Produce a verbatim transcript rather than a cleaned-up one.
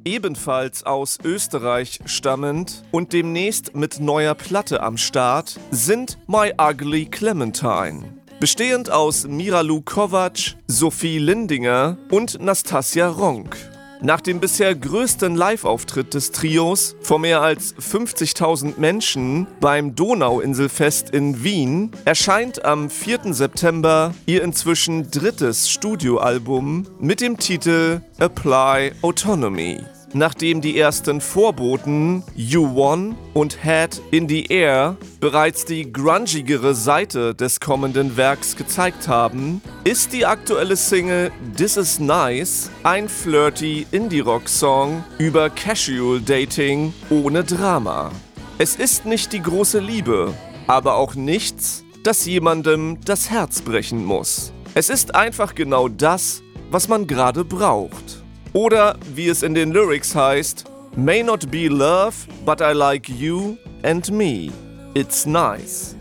Ebenfalls aus Österreich stammend und demnächst mit neuer Platte am Start sind My Ugly Clementine. Bestehend aus Miralu Kovac, Sophie Lindinger und Nastassja Ronk. Nach dem bisher größten Live-Auftritt des Trios vor mehr als fünfzigtausend Menschen beim Donauinselfest in Wien erscheint am vierten September ihr inzwischen drittes Studioalbum mit dem Titel Apply Autonomy. Nachdem die ersten Vorboten You Won und Head in the Air bereits die grungigere Seite des kommenden Werks gezeigt haben, ist die aktuelle Single This Is Nice ein flirty Indie-Rock-Song über Casual Dating ohne Drama. Es ist nicht die große Liebe, aber auch nichts, das jemandem das Herz brechen muss. Es ist einfach genau das, was man gerade braucht. Oder, wie es in den Lyrics heißt, May not be love, but I like you and me. It's nice.